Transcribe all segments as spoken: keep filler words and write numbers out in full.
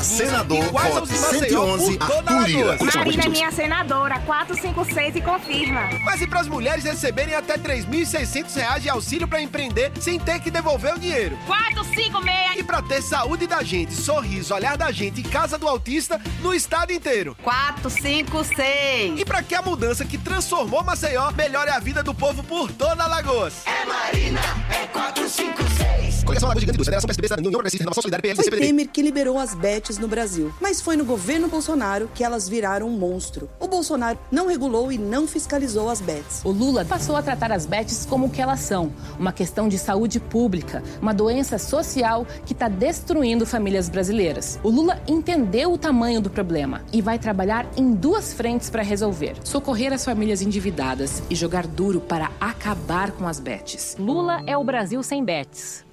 senador, voto cento e onze, Arthur Lira. Marina é minha senadora, quatro cinco seis e confirma. Mas e para as mulheres receberem até três mil e seiscentos reais de auxílio para empreender sem ter que devolver o dinheiro? quatro cinco seis. E para ter saúde da gente, sorriso, olhar da gente e casa do autista no estado inteiro? quatro cinco seis. E para que a mudança que transformou Maceió melhore a vida do povo por toda Alagoas? É Marina, é quatro cinco seis. Coligação Alagoas Gigante, Federação P S D B, Cidadania, União Progressista, Renovação Solidária, P L, Foi C P D. Temer que liberou as bets no Brasil, mas foi no governo Bolsonaro que elas viraram um monstro. O Bolsonaro não regulou e não fiscalizou as bets. O Lula passou a tratar as bets como o que elas são, uma questão de saúde pública, uma doença social que está destruindo famílias brasileiras. O Lula entendeu o tamanho do problema e vai trabalhar em duas frentes para resolver: socorrer as famílias endividadas e jogar duro para acabar com as bets. Lula é o Brasil sem bets.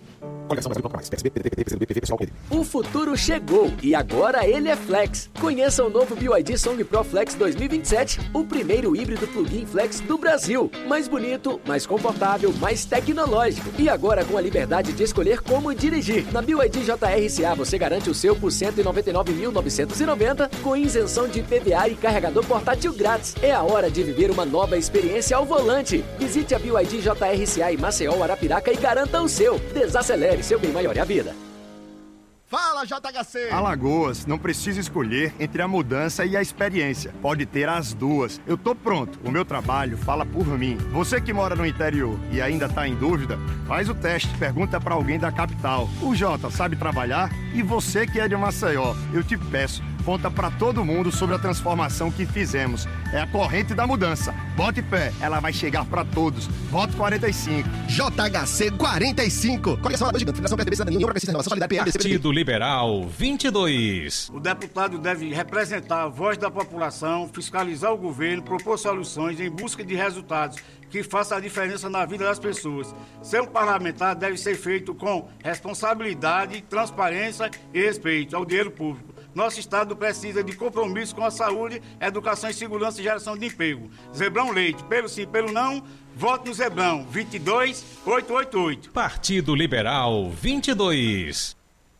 O futuro chegou e agora ele é Flex. Conheça o novo B Y D Song Pro Flex dois mil e vinte e sete, o primeiro híbrido plug-in Flex do Brasil. Mais bonito, mais confortável, mais tecnológico. E agora com a liberdade de escolher como dirigir. Na B Y D J R C A você garante o seu por cento e noventa e nove mil novecentos e noventa com isenção de I P V A e carregador portátil grátis. É a hora de viver uma nova experiência ao volante. Visite a B Y D J R C A em Maceió, Arapiraca e garanta o seu. Desacelere, seu bem maior é a vida. Fala, J H C! Alagoas não precisa escolher entre a mudança e a experiência. Pode ter as duas. Eu tô pronto. O meu trabalho fala por mim. Você que mora no interior e ainda tá em dúvida, faz o teste. Pergunta pra alguém da capital. O Jota sabe trabalhar? E você que é de Maceió, eu te peço, conta pra todo mundo sobre a transformação que fizemos. É a corrente da mudança. Bote fé, ela vai chegar pra todos. Voto quarenta e cinco. J H C quarenta e cinco. Coligação Alagoas Gigante, Federação P S D B, Cidadania, União Progressista, Renovação Solidária, P L, C P D. Partido Liberal vinte e dois. O deputado deve representar a voz da população, fiscalizar o governo, propor soluções em busca de resultados que façam a diferença na vida das pessoas. Ser um parlamentar deve ser feito com responsabilidade, transparência e respeito ao dinheiro público. Nosso Estado precisa de compromisso com a saúde, educação e segurança e geração de emprego. Zebrão Leite, pelo sim, pelo não, voto no Zebrão, vinte e dois, oitocentos e oitenta e oito. Partido Liberal vinte e dois.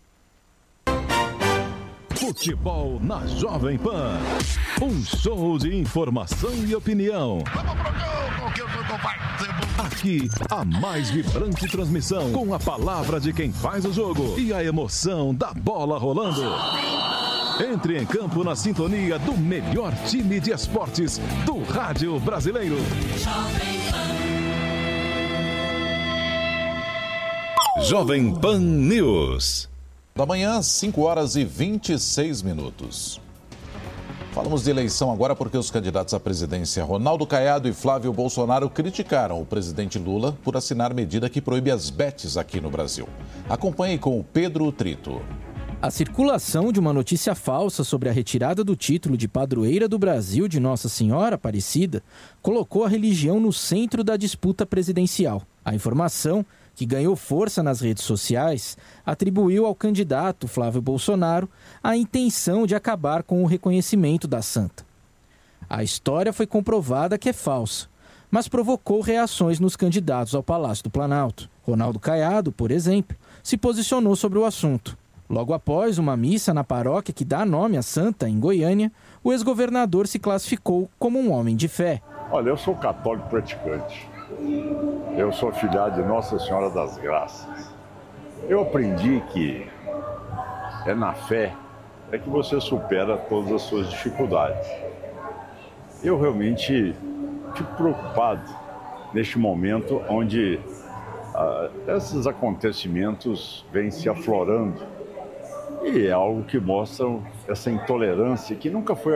Futebol na Jovem Pan. Um show de informação e opinião. Aqui, a mais vibrante transmissão, com a palavra de quem faz o jogo e a emoção da bola rolando. Entre em campo na sintonia do melhor time de esportes do rádio brasileiro. Jovem Pan News. Da manhã, cinco horas e vinte e seis minutos. Falamos de eleição agora porque os candidatos à presidência Ronaldo Caiado e Flávio Bolsonaro criticaram o presidente Lula por assinar medida que proíbe as bets aqui no Brasil. Acompanhe com o Pedro Trito. A circulação de uma notícia falsa sobre a retirada do título de padroeira do Brasil de Nossa Senhora Aparecida colocou a religião no centro da disputa presidencial. A informação, que ganhou força nas redes sociais, atribuiu ao candidato Flávio Bolsonaro a intenção de acabar com o reconhecimento da santa. A história foi comprovada que é falsa, mas provocou reações nos candidatos ao Palácio do Planalto. Ronaldo Caiado, por exemplo, se posicionou sobre o assunto. Logo após uma missa na paróquia que dá nome à santa, em Goiânia, o ex-governador se classificou como um homem de fé. Olha, eu sou católico praticante. Eu sou afilhado de Nossa Senhora das Graças. Eu aprendi que é na fé é que você supera todas as suas dificuldades. Eu realmente fico preocupado neste momento onde ah, esses acontecimentos vêm se aflorando. E é algo que mostra essa intolerância que nunca foi